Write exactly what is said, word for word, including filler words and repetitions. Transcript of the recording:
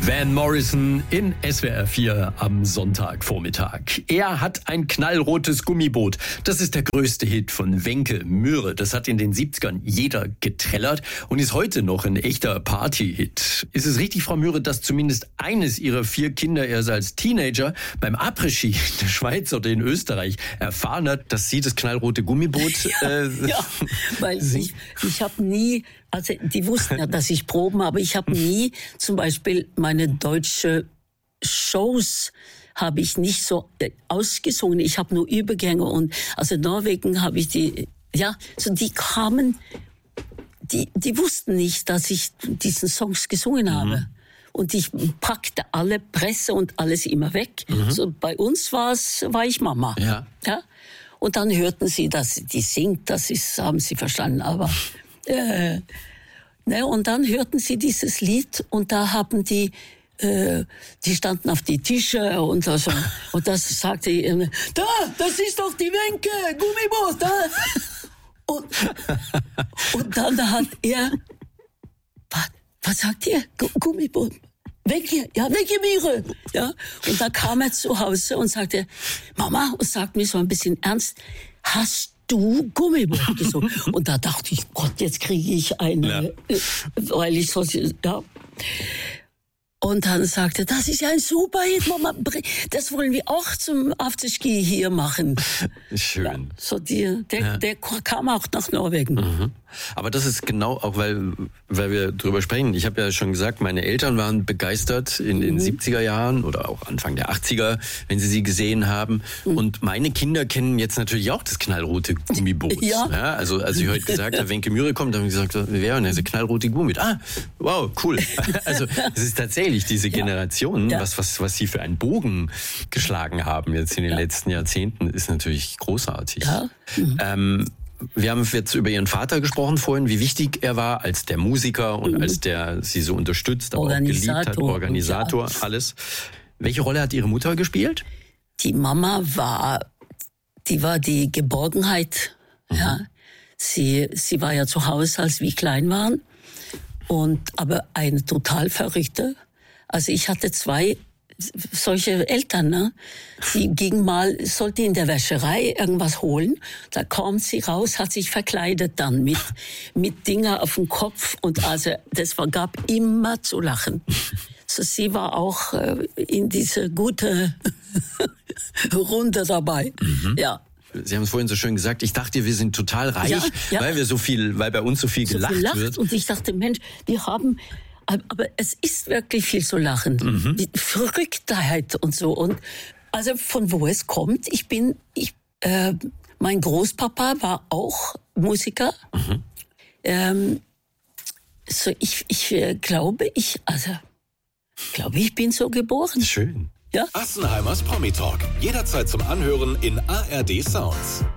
Van Morrison in S W R vier am Sonntagvormittag. Er hat ein knallrotes Gummiboot. Das ist der größte Hit von Wencke Myhre. Das hat in den siebzigern jeder getrellert und ist heute noch ein echter Party-Hit. Ist es richtig, Frau Myhre, dass zumindest eines Ihrer vier Kinder erst als Teenager beim Après-Ski in der Schweiz oder in Österreich erfahren hat, dass Sie das knallrote Gummiboot äh, ja, ja, weil ich, ich habe nie... Also die wussten ja, dass ich Proben habe. Ich habe nie zum Beispiel meine deutsche Shows habe ich nicht so ausgesungen. Ich habe nur Übergänge und also in Norwegen habe ich die, ja, so die kamen, die, die wussten nicht, dass ich diesen Songs gesungen habe. Mhm. Und ich packte alle Presse und alles immer weg. Mhm. So bei uns war's, war ich Mama. Ja. Ja. Und dann hörten sie, dass die singt. Das ist, haben sie verstanden. Aber Äh, ne, und dann hörten sie dieses Lied und da haben die, äh, die standen auf die Tische und so, und das sagte ich, äh, da, das ist doch die Wencke, Gummiboot, da. Und, und dann hat er, was, was sagt ihr? Gummiboot? Wencke, ja, Wencke Myhre, ja. Und da kam er zu Hause und sagte, Mama, und sagt mir so ein bisschen ernst, hast du Gummiboot gesungen? Und da dachte ich, Gott, jetzt kriege ich eine, ja. weil ich so, ja. Und dann sagte, das ist ja ein super Hit, Mama, das wollen wir auch zum Afterski hier machen. Schön. Ja, so die, der, ja. der kam auch nach Norwegen. Mhm. Aber das ist genau auch, weil, weil wir drüber sprechen. Ich habe ja schon gesagt, meine Eltern waren begeistert in den mhm. siebziger Jahren oder auch Anfang der achtziger, wenn sie sie gesehen haben. Mhm. Und meine Kinder kennen jetzt natürlich auch das knallrote Gummiboot. Ja. Ja, also als ich heute gesagt habe, Wencke Myhre kommt, haben wir gesagt, wer? Und er sagt, knallrote Gummiboot. Ah, wow, cool. Also es ist tatsächlich diese Generation, ja. was, was, was sie für einen Bogen geschlagen haben jetzt in den ja. letzten Jahrzehnten, ist natürlich großartig. Ja. Mhm. Ähm, Wir haben jetzt über Ihren Vater gesprochen vorhin, wie wichtig er war als der Musiker und mhm. als der Sie so unterstützt, aber auch geliebt hat, Organisator, ja. alles. Welche Rolle hat Ihre Mutter gespielt? Die Mama war, die war die Geborgenheit. Mhm. Ja. Sie, sie war ja zu Hause, als wir klein waren, und aber eine total Verrückte. Also ich hatte zwei solche Eltern, ne? Sie ging mal, sollte in der Wäscherei irgendwas holen. Da kommt sie raus, hat sich verkleidet dann mit, mit Dinger auf dem Kopf. Und also, das war, gab immer zu lachen. So, sie war auch äh, in diese gute Runde dabei. Mhm. Ja. Sie haben es vorhin so schön gesagt, ich dachte, wir sind total reich, ja, ja. weil wir so viel, weil bei uns so viel so gelacht viel lacht. wird. Und ich dachte, Mensch, die haben, aber es ist wirklich viel zu lachen. Mhm. Die Verrücktheit und so. Und also von wo es kommt, ich bin, ich, äh, mein Großpapa war auch Musiker. Mhm. Ähm, so ich, ich äh, glaube, ich, also, glaube ich bin so geboren. Schön. Ja? Assenheimers Promi Talk. Jederzeit zum Anhören in A R D Sounds.